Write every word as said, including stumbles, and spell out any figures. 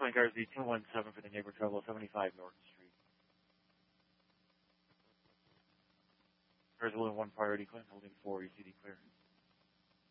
Clint Garsby, two one seven for the neighbor trouble, seventy-five Norton Street. There's only one priority, Clint, holding four, E C D clear.